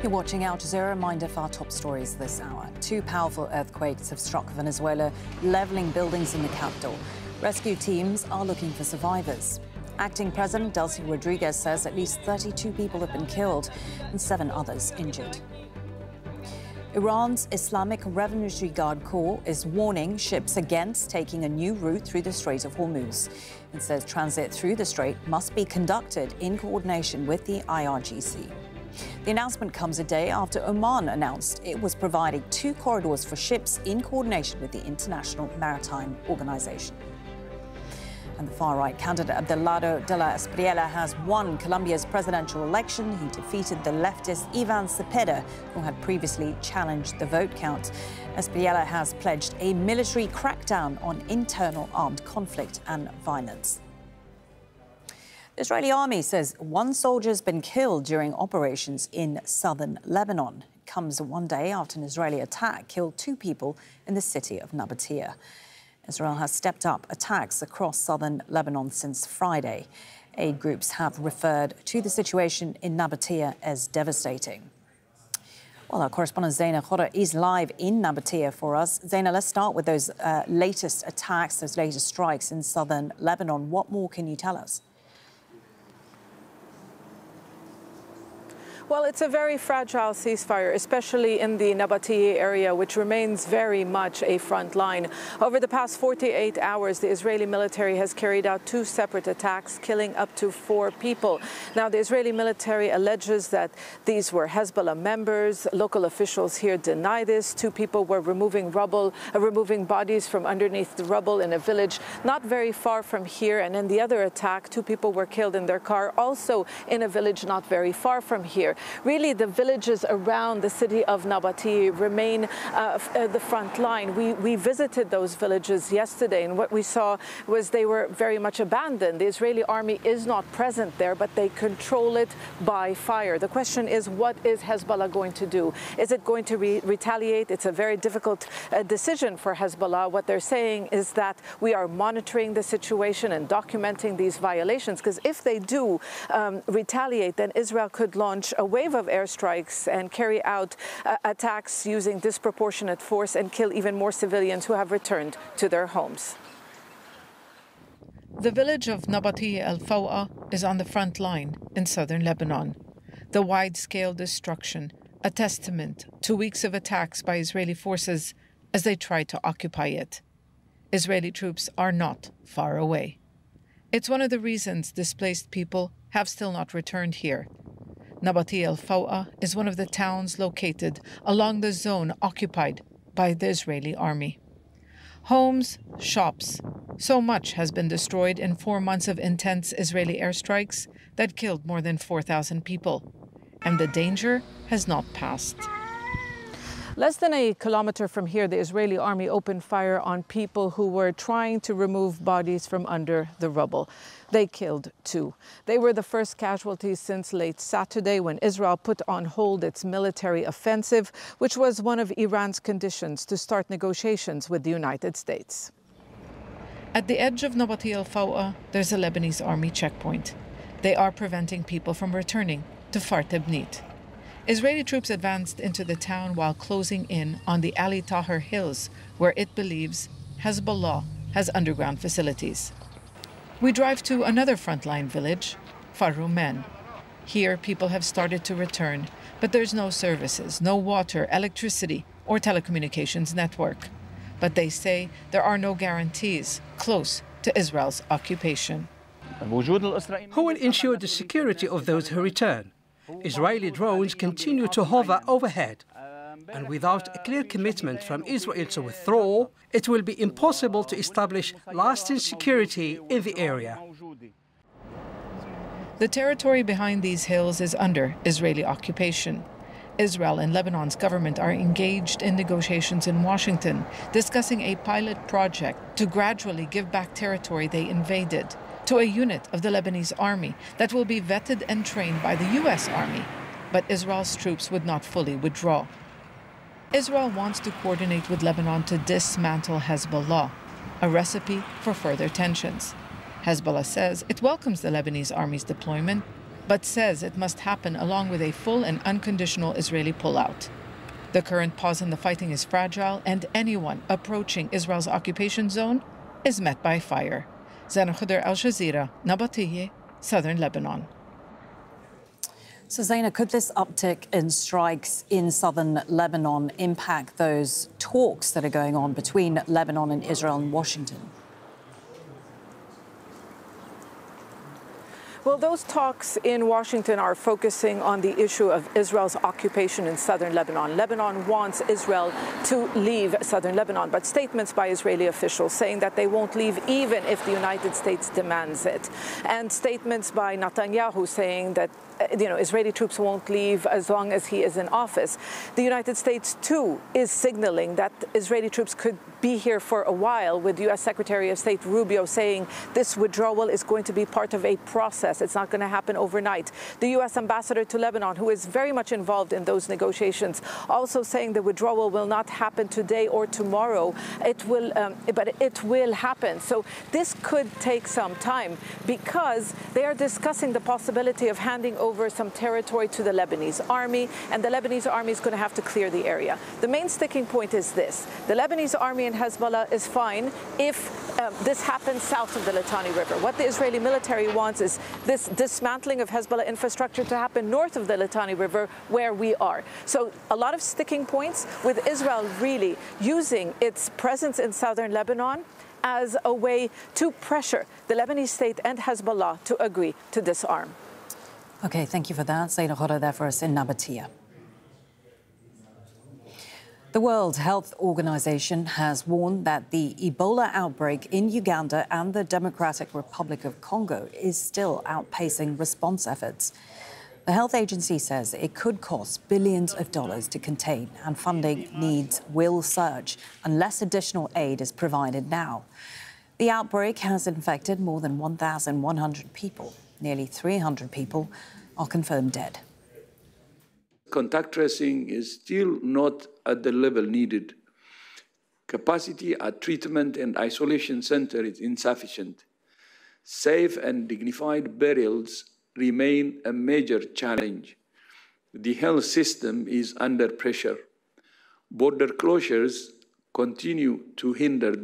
You're watching Al Jazeera. Reminder of our top stories this hour. Two powerful earthquakes have struck Venezuela, leveling buildings in the capital. Rescue teams are looking for survivors. Acting President Delcy Rodriguez says at least 32 people have been killed and 7 others injured. Iran's Islamic Revolutionary Guard Corps is warning ships against taking a new route through the Strait of Hormuz. It says transit through the strait must be conducted in coordination with the IRGC. The announcement comes a day after Oman announced it was providing 2 corridors for ships in coordination with the International Maritime Organization. And the far-right candidate Abelardo de la Espriella has won Colombia's presidential election. He defeated the leftist Ivan Cepeda, who had previously challenged the vote count. Espriella has pledged a military crackdown on internal armed conflict and violence. The Israeli army says 1 soldier has been killed during operations in southern Lebanon. It comes 1 day after an Israeli attack killed 2 people in the city of Nabatea. Israel has stepped up attacks across southern Lebanon since Friday. Aid groups have referred to the situation in Nabatea as devastating. Well, our correspondent Zaina Khora is live in Nabatea for us. Zaina, let's start with those latest attacks, those latest strikes in southern Lebanon. What more can you tell us? Well, it's a very fragile ceasefire, especially in the Nabatea area, which remains very much a front line. Over the past 48 hours, the Israeli military has carried out 2 separate attacks, killing up to 4 people. Now, the Israeli military alleges that these were Hezbollah members. Local officials here deny this. 2 people were removing bodies from underneath the rubble in a village not very far from here. And in the other attack, 2 people were killed in their car, also in a village not very far from here. Really, the villages around the city of Nabatea remain the front line. We visited those villages yesterday, and what we saw was they were very much abandoned. The Israeli army is not present there, but they control it by fire. The question is, what is Hezbollah going to do? Is it going to retaliate? It's a very difficult decision for Hezbollah. What they're saying is that we are monitoring the situation and documenting these violations, because if they do retaliate, then Israel could launch a wave of airstrikes and carry out attacks using disproportionate force and kill even more civilians who have returned to their homes. The village of Nabatea El Fawa is on the front line in southern Lebanon. The wide-scale destruction, a testament to weeks of attacks by Israeli forces as they try to occupy it. Israeli troops are not far away. It's one of the reasons displaced people have still not returned here. Nabatea El Fawa is one of the towns located along the zone occupied by the Israeli army. Homes, shops, so much has been destroyed in 4 months of intense Israeli airstrikes that killed more than 4,000 people. And the danger has not passed. Less than a kilometer from here, the Israeli army opened fire on people who were trying to remove bodies from under the rubble. They killed 2. They were the first casualties since late Saturday, when Israel put on hold its military offensive, which was one of Iran's conditions to start negotiations with the United States. At the edge of Nabatea El Fawa, there's a Lebanese army checkpoint. They are preventing people from returning to Fart Ibnit. Israeli troops advanced into the town while closing in on the Ali Tahrir Hills, where it believes Hezbollah has underground facilities. We drive to another frontline village, Farumen. Here, people have started to return, but there's no services, no water, electricity, or telecommunications network. But they say there are no guarantees close to Israel's occupation. Who will ensure the security of those who return? Israeli drones continue to hover overhead, and without a clear commitment from Israel to withdraw, it will be impossible to establish lasting security in the area. The territory behind these hills is under Israeli occupation. Israel and Lebanon's government are engaged in negotiations in Washington, discussing a pilot project to gradually give back territory they invaded to a unit of the Lebanese army that will be vetted and trained by the U.S. Army. But Israel's troops would not fully withdraw. Israel wants to coordinate with Lebanon to dismantle Hezbollah, a recipe for further tensions. Hezbollah says it welcomes the Lebanese army's deployment, but says it must happen along with a full and unconditional Israeli pullout. The current pause in the fighting is fragile, and anyone approaching Israel's occupation zone is met by fire. Zana Khuder, Al Jazeera, Nabatiyeh, southern Lebanon. So, Zaina, could this uptick in strikes in southern Lebanon impact those talks that are going on between Lebanon and Israel and Washington? Well, those talks in Washington are focusing on the issue of Israel's occupation in southern Lebanon. Lebanon wants Israel to leave southern Lebanon, but statements by Israeli officials saying that they won't leave even if the United States demands it. And statements by Netanyahu saying that Israeli troops won't leave as long as he is in office. The United States, too, is signaling that Israeli troops could be here for a while, with U.S. Secretary of State Rubio saying this withdrawal is going to be part of a process. It's not going to happen overnight. The U.S. ambassador to Lebanon, who is very much involved in those negotiations, also saying the withdrawal will not happen today or tomorrow. It will, but it will happen. So this could take some time because they are discussing the possibility of handing over some territory to the Lebanese army, and the Lebanese army is going to have to clear the area. The main sticking point is this. The Lebanese army and Hezbollah is fine if this happens south of the Litani River. What the Israeli military wants is this dismantling of Hezbollah infrastructure to happen north of the Litani River, where we are. So a lot of sticking points, with Israel really using its presence in southern Lebanon as a way to pressure the Lebanese state and Hezbollah to agree to disarm. OK, thank you for that. Zaina Khuder there for us in Nabatiyeh. The World Health Organization has warned that the Ebola outbreak in Uganda and the Democratic Republic of Congo is still outpacing response efforts. The health agency says it could cost billions of dollars to contain, and funding needs will surge unless additional aid is provided now. The outbreak has infected more than 1,100 people. Nearly 300 people are confirmed dead. Contact tracing is still not at the level needed. Capacity at treatment and isolation centers is insufficient. Safe and dignified burials remain a major challenge. The health system is under pressure. Border closures continue to hinder